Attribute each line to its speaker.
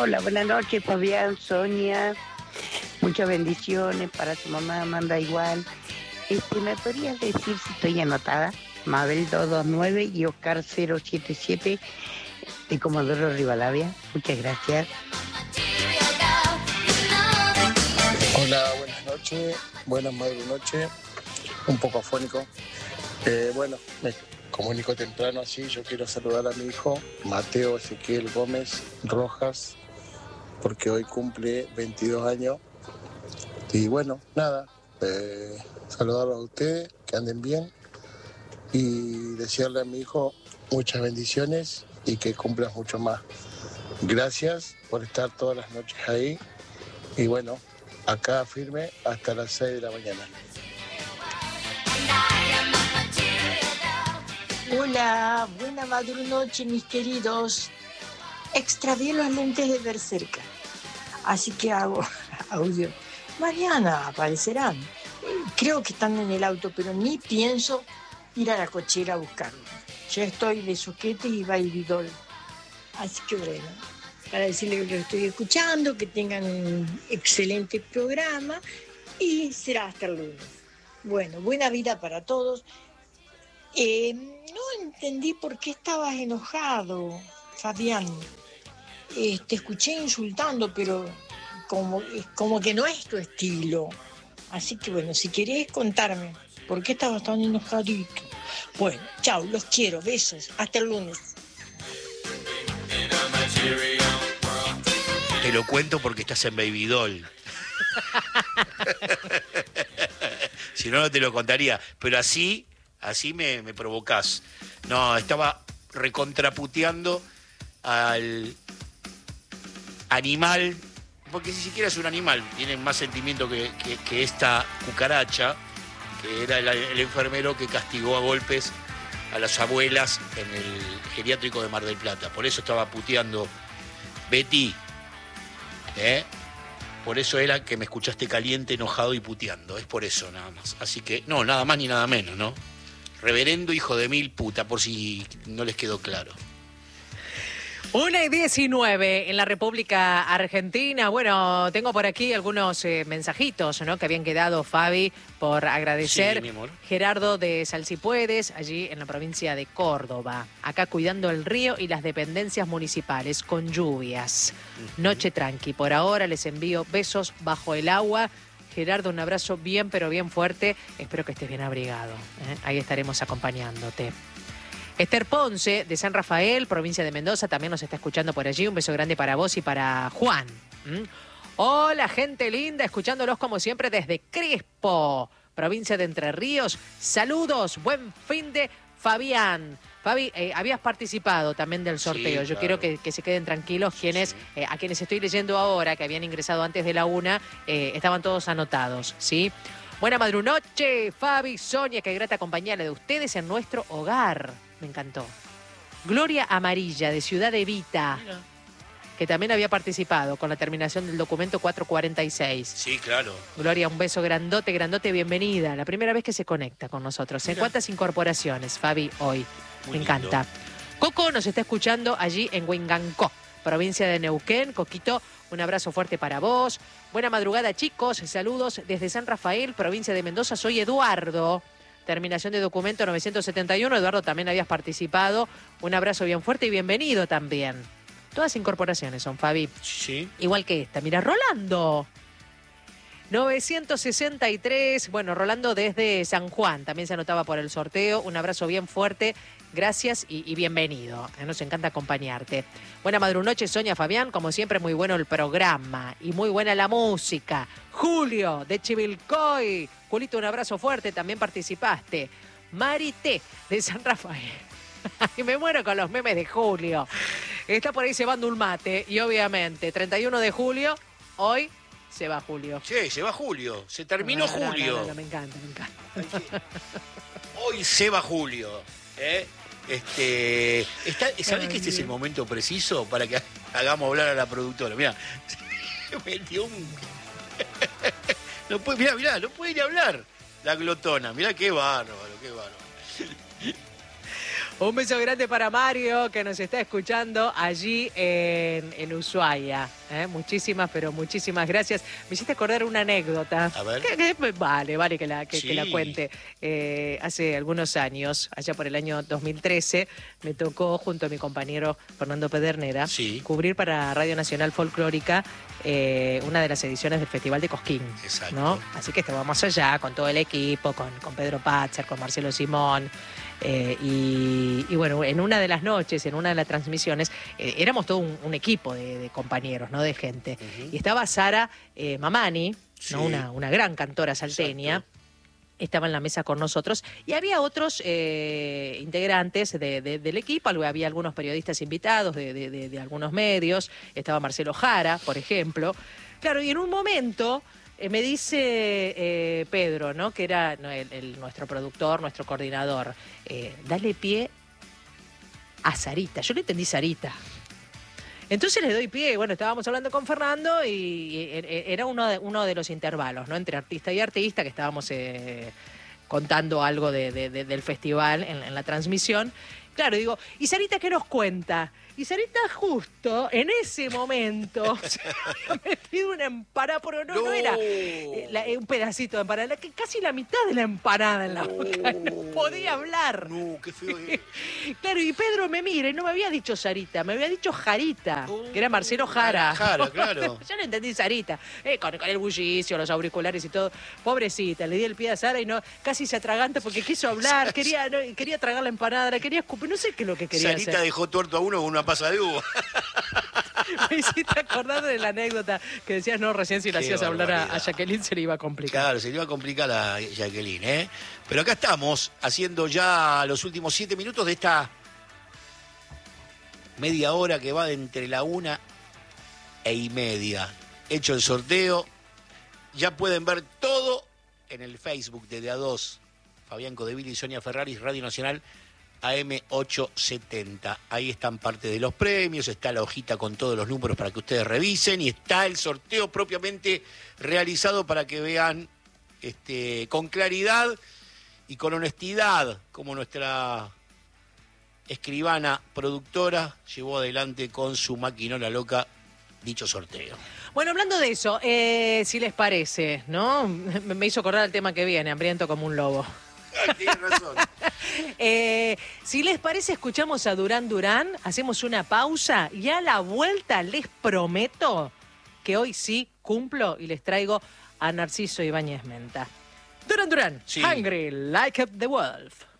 Speaker 1: Hola, buenas noches, Fabián, Sonia. Muchas bendiciones para su mamá, Amanda igual. ¿Me podrías decir si estoy anotada? Mabel 229 y Oscar 077 de Comodoro Rivadavia. Muchas gracias.
Speaker 2: Hola, buenas noches, buenas noches, un poco afónico. Bueno, me comunico temprano así, yo quiero saludar a mi hijo, Mateo Ezequiel Gómez Rojas, porque hoy cumple 22 años. Y bueno, nada, saludarlos a ustedes, que anden bien, y desearle a mi hijo muchas bendiciones y que cumpla mucho más. Gracias por estar todas las noches ahí, y bueno, acá firme hasta las 6 de la mañana.
Speaker 3: Hola, buena noche, mis queridos. Extravié los lentes de ver cerca, así que hago audio. Mañana aparecerán. Creo que están en el auto, pero ni pienso ir a la cochera a buscarlos. Ya estoy de soquete y bailidol. Así que bueno, para decirles que los estoy escuchando, que tengan un excelente programa y será hasta el lunes. Bueno, buena vida para todos. No entendí por qué estabas enojado, Fabián. Te escuché insultando, pero como que no es tu estilo. Así que bueno, si querés contarme por qué estabas tan enojadito. Bueno, chao, los quiero, besos, hasta el lunes.
Speaker 4: Te lo cuento porque estás en Baby Doll. Si no, no te lo contaría. Pero así me provocás. No, estaba recontraputeando al animal, porque ni siquiera es un animal, tiene más sentimiento que esta cucaracha, que era el enfermero que castigó a golpes a las abuelas en el geriátrico de Mar del Plata. Por eso estaba puteando Betty, por eso era que me escuchaste caliente, enojado y puteando, es por eso nada más. Así que, no, nada más ni nada menos, ¿no? Reverendo hijo de mil puta, por si no les quedó claro.
Speaker 5: 1:19 en la República Argentina. Bueno, tengo por aquí algunos mensajitos, ¿no?, que habían quedado, Fabi, por agradecer.
Speaker 4: Sí, mi amor.
Speaker 5: Gerardo de Salsipuedes, allí en la provincia de Córdoba. Acá cuidando el río y las dependencias municipales con lluvias. Noche tranqui. Por ahora les envío besos bajo el agua. Gerardo, un abrazo bien, pero bien fuerte. Espero que estés bien abrigado. Ahí estaremos acompañándote. Esther Ponce, de San Rafael, provincia de Mendoza, también nos está escuchando por allí. Un beso grande para vos y para Juan. Hola, gente linda, escuchándolos como siempre desde Crespo, provincia de Entre Ríos. Saludos, buen fin de Fabián. Fabi, habías participado también del sorteo.
Speaker 4: Sí,
Speaker 5: Yo
Speaker 4: claro.
Speaker 5: quiero que se queden tranquilos quienes, a quienes estoy leyendo ahora, que habían ingresado antes de la 1, estaban todos anotados, ¿sí? Buena madrunoche, Fabi, Sonia, qué grata compañía la de ustedes en nuestro hogar. Me encantó. Gloria Amarilla, de Ciudad Evita,
Speaker 4: Mira.
Speaker 5: que también había participado con la terminación del documento 446.
Speaker 4: Sí, claro.
Speaker 5: Gloria, un beso grandote, grandote, bienvenida. La primera vez que se conecta con nosotros. ¿En
Speaker 4: Mira.
Speaker 5: cuántas incorporaciones, Fabi, hoy?
Speaker 4: Muy
Speaker 5: Me encanta. Coco nos está escuchando allí en Huingancó, provincia de Neuquén. Coquito, un abrazo fuerte para vos. Buena madrugada, chicos. Saludos desde San Rafael, provincia de Mendoza. Soy Eduardo. Terminación de documento 971. Eduardo, también habías participado. Un abrazo bien fuerte y bienvenido también. Todas incorporaciones son, Fabi.
Speaker 4: Sí.
Speaker 5: Igual que esta. Mira, Rolando. 963. Bueno, Rolando desde San Juan. También se anotaba por el sorteo. Un abrazo bien fuerte. Gracias y bienvenido. Nos encanta acompañarte. Buena madrunoche, Sonia, Fabián. Como siempre, muy bueno el programa y muy buena la música. Julio, de Chivilcoy. Julito, un abrazo fuerte. También participaste. Marité, de San Rafael. Y me muero con los memes de Julio. Está por ahí cebando un mate. Y obviamente, 31 de julio, hoy se va Julio.
Speaker 4: Sí, se va Julio. Se terminó Julio.
Speaker 5: No, me encanta, me encanta.
Speaker 4: Hoy se va Julio. ¿Sabés que este es el momento preciso para que hagamos hablar a la productora? Mirá, se metió un... No puede, mirá, no puede ni hablar la glotona. Mirá qué bárbaro, qué bárbaro.
Speaker 5: Un beso grande para Mario, que nos está escuchando allí en Ushuaia. Muchísimas, pero muchísimas gracias. Me hiciste acordar una anécdota.
Speaker 4: A ver.
Speaker 5: Vale que la
Speaker 4: Sí.
Speaker 5: cuente. Hace algunos años, allá por el año 2013, me tocó, junto a mi compañero Fernando Pedernera,
Speaker 4: Sí.
Speaker 5: cubrir para Radio Nacional Folclórica una de las ediciones del Festival de Cosquín.
Speaker 4: Exacto.
Speaker 5: ¿No? Así que estábamos allá con todo el equipo, con Pedro Patzer, con Marcelo Simón. Y bueno, en una de las noches, en una de las transmisiones, éramos todo un equipo de compañeros, ¿no? De gente. Y estaba Sara Mamani,
Speaker 4: Sí.
Speaker 5: ¿no? Una gran cantora salteña.
Speaker 4: Exacto.
Speaker 5: Estaba en la mesa con nosotros y había otros integrantes del equipo, había algunos periodistas invitados de algunos medios, estaba Marcelo Jara, por ejemplo. Claro, y en un momento me dice Pedro, ¿no? Que era nuestro productor, nuestro coordinador, dale pie a Sarita. Yo le entendí Sarita. Entonces le doy pie, bueno, estábamos hablando con Fernando y era uno de los intervalos, ¿no? Entre artista y artista, que estábamos contando algo del festival en la transmisión. Claro, digo, ¿y Sarita qué nos cuenta? Y Sarita justo en ese momento se había metido una empanada, pero no era un pedacito de empanada, casi la mitad de la empanada en la boca, no podía hablar.
Speaker 4: No, qué feo.
Speaker 5: Claro, y Pedro me mira y no me había dicho Sarita, me había dicho Jarita, que era Marcelo Jara.
Speaker 4: Jara, claro.
Speaker 5: Yo no entendí Sarita, con el bullicio, los auriculares y todo. Pobrecita, le di el pie a Sara y no, casi se atraganta porque quiso hablar, quería tragar la empanada, la quería escupir, no sé qué es lo que quería
Speaker 4: Sarita
Speaker 5: hacer.
Speaker 4: dejó tuerto a uno con una pasa de uva.
Speaker 5: Me hiciste acordar de la anécdota que decías, no, recién si le
Speaker 4: Qué
Speaker 5: hacías hablar a
Speaker 4: barbaridad.
Speaker 5: Jacqueline se le iba a complicar.
Speaker 4: Claro, se le iba a complicar a Jacqueline, ¿eh? Pero acá estamos, haciendo ya los últimos 7 minutos de esta media hora que va de entre la 1:30. Hecho el sorteo, ya pueden ver todo en el Facebook de A2, Fabián Codeville y Sonia Ferraris, Radio Nacional AM870. Ahí están parte de los premios, está la hojita con todos los números para que ustedes revisen y está el sorteo propiamente realizado para que vean con claridad y con honestidad como nuestra escribana productora llevó adelante con su maquinola loca dicho sorteo.
Speaker 5: Bueno, hablando de eso, si les parece, ¿no? Me hizo acordar el tema que viene, hambriento como un lobo.
Speaker 4: Tienes razón.
Speaker 5: Si les parece, escuchamos a Durán Durán, hacemos una pausa y a la vuelta les prometo que hoy sí cumplo y les traigo a Narciso Ibáñez Menta. Durán Durán,
Speaker 4: Sí.
Speaker 5: Hungry Like the Wolf.